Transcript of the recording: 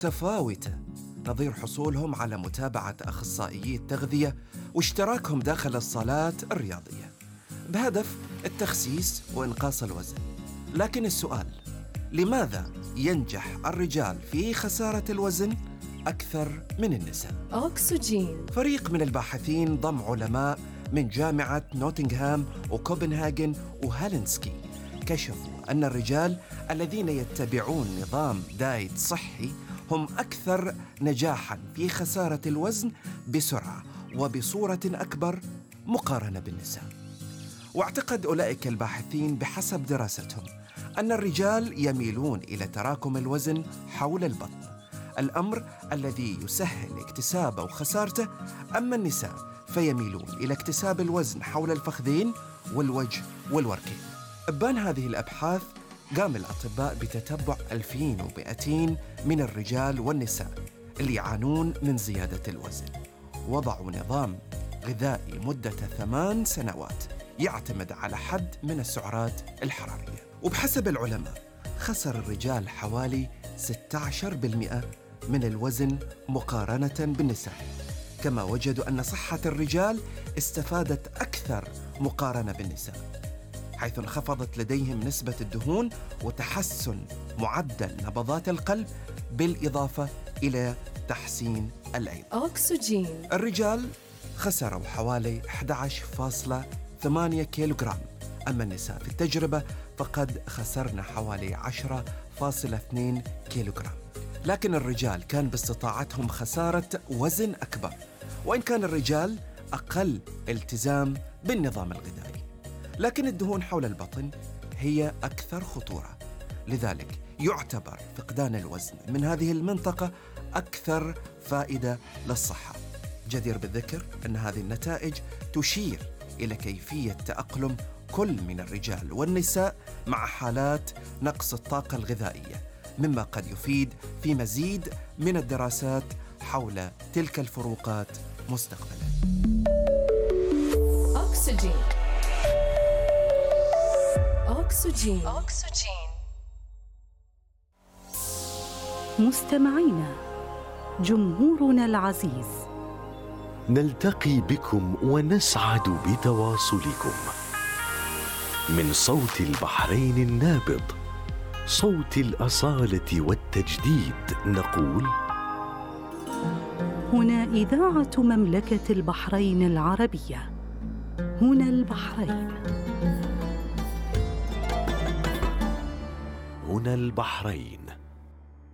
متفاوتة، نظير حصولهم على متابعة أخصائيي التغذية واشتراكهم داخل الصالات الرياضية بهدف التخسيس وإنقاص الوزن. لكن السؤال، لماذا ينجح الرجال في خسارة الوزن أكثر من النساء؟ أكسجين. فريق من الباحثين ضم علماء من جامعة نوتنغهام وكوبنهاغن وهالنسكي كشفوا أن الرجال الذين يتبعون نظام دايت صحي هم أكثر نجاحاً في خسارة الوزن بسرعة وبصورة أكبر مقارنة بالنساء. واعتقد أولئك الباحثين بحسب دراستهم أن الرجال يميلون إلى تراكم الوزن حول البطن، الأمر الذي يسهل اكتسابه وخسارته، أما النساء فيميلون إلى اكتساب الوزن حول الفخذين والوجه والوركين. إبان هذه الأبحاث قام الأطباء بتتبع 2200 من الرجال والنساء اللي يعانون من زيادة الوزن، وضعوا نظام غذائي مدة 8 سنوات يعتمد على حد من السعرات الحرارية. وبحسب العلماء خسر الرجال حوالي 16% من الوزن مقارنة بالنساء، كما وجدوا أن صحة الرجال استفادت أكثر مقارنة بالنساء، حيث انخفضت لديهم نسبة الدهون وتحسن معدل نبضات القلب بالإضافة إلى تحسين الأيض. أكسجين. الرجال خسروا حوالي 11.8 كيلوغرام، أما النساء في التجربة فقد خسرنا حوالي 10.2 كيلوغرام. لكن الرجال كان باستطاعتهم خسارة وزن أكبر، وإن كان الرجال أقل التزام بالنظام الغذائي، لكن الدهون حول البطن هي أكثر خطورة. لذلك يعتبر فقدان الوزن من هذه المنطقة أكثر فائدة للصحة. جدير بالذكر أن هذه النتائج تشير إلى كيفية تأقلم كل من الرجال والنساء مع حالات نقص الطاقة الغذائية، مما قد يفيد في مزيد من الدراسات حول تلك الفروقات مستقبلاً. أكسجين. أكسجين. أكسجين. مستمعينا، جمهورنا العزيز، نلتقي بكم ونسعد بتواصلكم من صوت البحرين النابض، صوت الأصالة والتجديد، نقول: هنا إذاعة مملكة البحرين العربية، هنا البحرين، هنا البحرين.